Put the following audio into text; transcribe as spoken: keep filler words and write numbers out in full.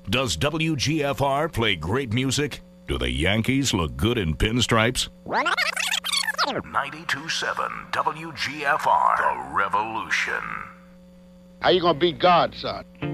Does W G F R play great music? Do the Yankees look good in pinstripes? ninety-two point seven W G F R, The Revolution. How you gonna beat God, son?